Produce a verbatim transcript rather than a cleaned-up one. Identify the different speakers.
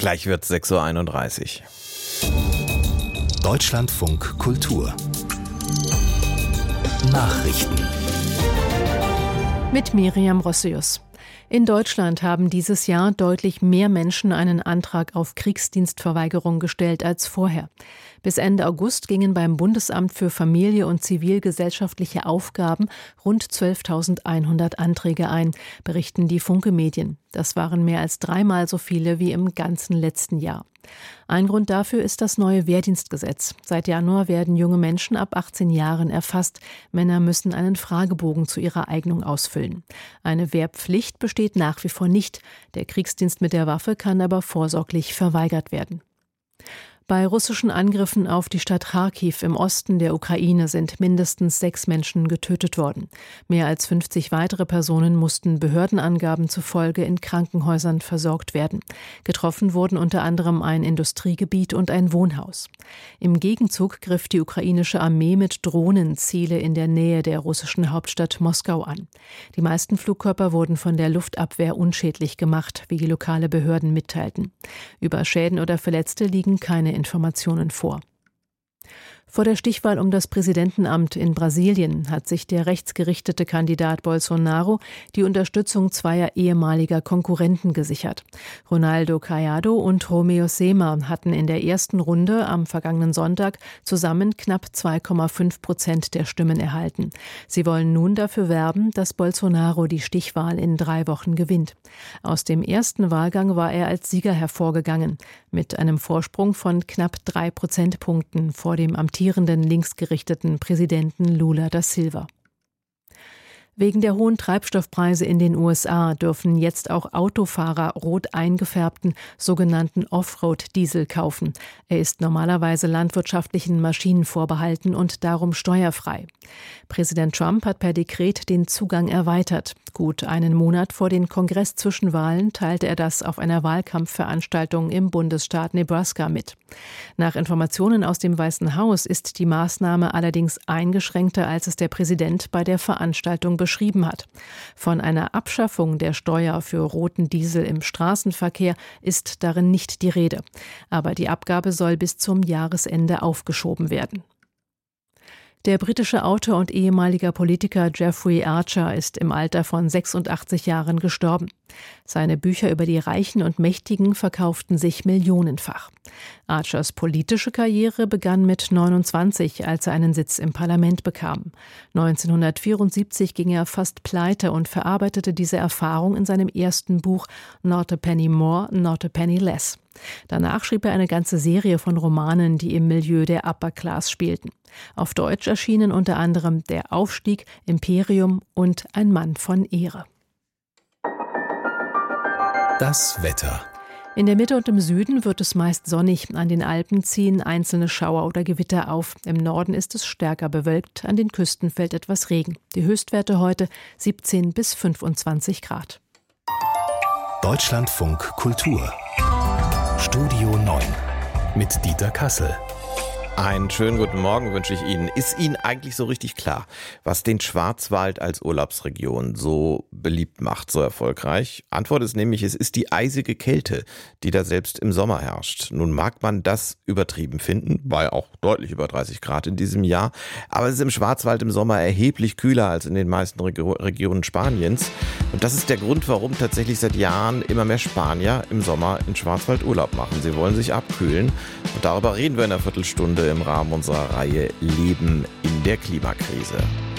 Speaker 1: Gleich wird sechs Uhr einunddreißig.
Speaker 2: Deutschlandfunk Kultur Nachrichten
Speaker 3: mit Miriam Rossius. In Deutschland haben dieses Jahr deutlich mehr Menschen einen Antrag auf Kriegsdienstverweigerung gestellt als vorher. Bis Ende August gingen beim Bundesamt für Familie und zivilgesellschaftliche Aufgaben rund zwölftausendeinhundert Anträge ein, berichten die Funke-Medien. Das waren mehr als dreimal so viele wie im ganzen letzten Jahr. Ein Grund dafür ist das neue Wehrdienstgesetz. Seit Januar werden junge Menschen ab achtzehn Jahren erfasst. Männer müssen einen Fragebogen zu ihrer Eignung ausfüllen. Eine Wehrpflicht besteht nach wie vor nicht. Der Kriegsdienst mit der Waffe kann aber vorsorglich verweigert werden. Bei russischen Angriffen auf die Stadt Charkiw im Osten der Ukraine sind mindestens sechs Menschen getötet worden. Mehr als fünfzig weitere Personen mussten Behördenangaben zufolge in Krankenhäusern versorgt werden. Getroffen wurden unter anderem ein Industriegebiet und ein Wohnhaus. Im Gegenzug griff die ukrainische Armee mit Drohnen Ziele in der Nähe der russischen Hauptstadt Moskau an. Die meisten Flugkörper wurden von der Luftabwehr unschädlich gemacht, wie die lokale Behörden mitteilten. Über Schäden oder Verletzte liegen keine Informationen vor. Vor der Stichwahl um das Präsidentenamt in Brasilien hat sich der rechtsgerichtete Kandidat Bolsonaro die Unterstützung zweier ehemaliger Konkurrenten gesichert. Ronaldo Caiado und Romeu Zema hatten in der ersten Runde am vergangenen Sonntag zusammen knapp zwei Komma fünf Prozent der Stimmen erhalten. Sie wollen nun dafür werben, dass Bolsonaro die Stichwahl in drei Wochen gewinnt. Aus dem ersten Wahlgang war er als Sieger hervorgegangen, mit einem Vorsprung von knapp drei Prozentpunkten vor dem amtierenden linksgerichteten Präsidenten Lula da Silva. Wegen der hohen Treibstoffpreise in den U S A dürfen jetzt auch Autofahrer rot eingefärbten sogenannten Offroad-Diesel kaufen. Er ist normalerweise landwirtschaftlichen Maschinen vorbehalten und darum steuerfrei. Präsident Trump hat per Dekret den Zugang erweitert. Gut einen Monat vor den Kongress-Zwischenwahlen teilte er das auf einer Wahlkampfveranstaltung im Bundesstaat Nebraska mit. Nach Informationen aus dem Weißen Haus ist die Maßnahme allerdings eingeschränkter, als es der Präsident bei der Veranstaltung beschrieben hat. Von einer Abschaffung der Steuer für roten Diesel im Straßenverkehr ist darin nicht die Rede. Aber die Abgabe soll bis zum Jahresende aufgeschoben werden. Der britische Autor und ehemaliger Politiker Jeffrey Archer ist im Alter von sechsundachtzig Jahren gestorben. Seine Bücher über die Reichen und Mächtigen verkauften sich millionenfach. Archers politische Karriere begann mit neunundzwanzig, als er einen Sitz im Parlament bekam. neunzehnhundertvierundsiebzig ging er fast pleite und verarbeitete diese Erfahrung in seinem ersten Buch Not a Penny More, Not a Penny Less. Danach schrieb er eine ganze Serie von Romanen, die im Milieu der Upper Class spielten. Auf Deutsch erschienen unter anderem Der Aufstieg, Imperium und Ein Mann von Ehre.
Speaker 2: Das Wetter.
Speaker 3: In der Mitte und im Süden wird es meist sonnig. An den Alpen ziehen einzelne Schauer oder Gewitter auf. Im Norden ist es stärker bewölkt. An den Küsten fällt etwas Regen. Die Höchstwerte heute siebzehn bis fünfundzwanzig Grad.
Speaker 2: Deutschlandfunk Kultur Studio neun mit Dieter Kassel.
Speaker 1: Einen schönen guten Morgen wünsche ich Ihnen. Ist Ihnen eigentlich so richtig klar, was den Schwarzwald als Urlaubsregion so beliebt macht, so erfolgreich? Antwort ist nämlich, es ist die eisige Kälte, die da selbst im Sommer herrscht. Nun mag man das übertrieben finden, bei auch deutlich über dreißig Grad in diesem Jahr, aber es ist im Schwarzwald im Sommer erheblich kühler als in den meisten Regio- Regionen Spaniens. Und das ist der Grund, warum tatsächlich seit Jahren immer mehr Spanier im Sommer in Schwarzwald Urlaub machen. Sie wollen sich abkühlen und darüber reden wir in einer Viertelstunde im Rahmen unserer Reihe Leben in der Klimakrise.